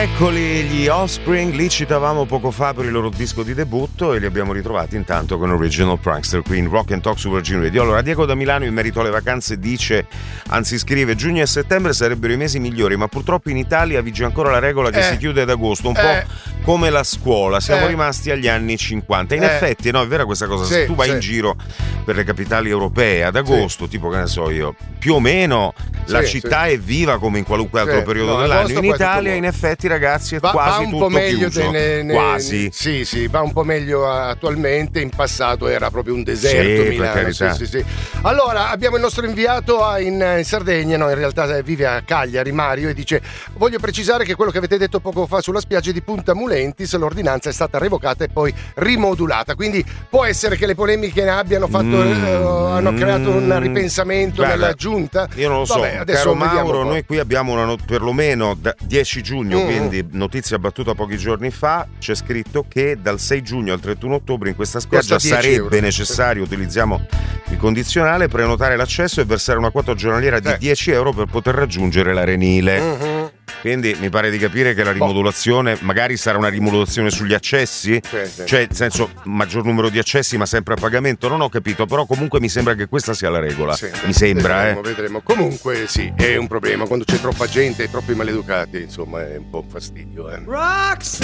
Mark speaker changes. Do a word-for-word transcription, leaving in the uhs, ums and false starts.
Speaker 1: Eccoli gli Offspring, li citavamo poco fa per il loro disco di debutto e li abbiamo ritrovati intanto con Original Prankster qui in Rock and Talk su Virgin Radio. Allora, Diego da Milano in merito alle vacanze dice, anzi scrive, giugno e settembre sarebbero i mesi migliori, ma purtroppo in Italia vige ancora la regola che
Speaker 2: eh,
Speaker 1: si chiude ad agosto, un
Speaker 2: eh,
Speaker 1: po' come la scuola, siamo
Speaker 2: eh,
Speaker 1: rimasti agli anni cinquanta. In
Speaker 2: eh,
Speaker 1: effetti, no, è vera questa cosa,
Speaker 2: sì,
Speaker 1: se tu vai
Speaker 2: sì.
Speaker 1: in giro per le capitali europee ad agosto,
Speaker 2: sì.
Speaker 1: tipo che ne so io, più o meno la
Speaker 2: sì,
Speaker 1: città
Speaker 2: sì.
Speaker 1: è viva come in qualunque altro
Speaker 2: Sì.
Speaker 1: periodo
Speaker 2: No,
Speaker 1: dell'anno.
Speaker 2: agosto
Speaker 1: In
Speaker 2: poi è tutto
Speaker 1: Italia, in
Speaker 2: morto.
Speaker 1: effetti, ragazzi, è
Speaker 2: Va,
Speaker 1: quasi
Speaker 2: va un
Speaker 1: tutto
Speaker 2: po' meglio
Speaker 1: chiuso.
Speaker 2: ne, ne,
Speaker 1: Quasi.
Speaker 2: Sì, sì, va un po' meglio attualmente. In passato era proprio un deserto,
Speaker 1: Sì, per
Speaker 2: Milano.
Speaker 1: carità.
Speaker 2: Sì, sì, sì. Allora, abbiamo il nostro inviato a- in, in Sardegna, no, in realtà vive a Cagliari, Mario, e dice: voglio precisare che quello che avete detto poco fa sulla spiaggia di Punta Mulentis, l'ordinanza è stata revocata e poi rimodulata. Quindi può essere che le polemiche ne abbiano fatto,
Speaker 1: Mm,
Speaker 2: eh, hanno creato un ripensamento
Speaker 1: guarda,
Speaker 2: nella giunta.
Speaker 1: Io non lo so,
Speaker 2: Vabbè, adesso
Speaker 1: caro
Speaker 2: vediamo
Speaker 1: Mauro,
Speaker 2: un po'.
Speaker 1: noi qui abbiamo una not- perlomeno da dieci giugno,
Speaker 2: Mm.
Speaker 1: quindi notizia battuta pochi giorni fa, c'è scritto che dal sei giugno al trentuno ottobre in questa spiaggia
Speaker 2: Costa dieci
Speaker 1: sarebbe
Speaker 2: euro.
Speaker 1: necessario, utilizziamo il condizionale, prenotare l'accesso e versare una quota giornaliera di
Speaker 2: Sì.
Speaker 1: dieci euro per poter raggiungere l'Arenile.
Speaker 2: Mhm.
Speaker 1: Quindi mi pare di capire che la rimodulazione magari sarà una rimodulazione sugli accessi,
Speaker 2: Sì, sì.
Speaker 1: cioè nel senso maggior numero di accessi ma sempre a pagamento, non ho capito, però comunque mi sembra che questa sia la regola,
Speaker 2: Sì,
Speaker 1: mi sembra
Speaker 2: vedremo,
Speaker 1: eh.
Speaker 2: vedremo. Comunque sì, è un problema quando c'è troppa gente e troppi maleducati, insomma è un po' un fastidio. Eh.